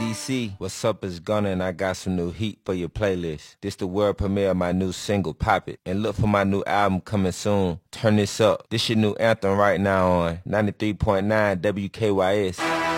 DC, what's up is Gunna and I got some new heat for your playlist. This the world premiere of my new single, Pop It. And look for my new album coming soon. Turn this up. This your new anthem right now on 93.9 WKYS.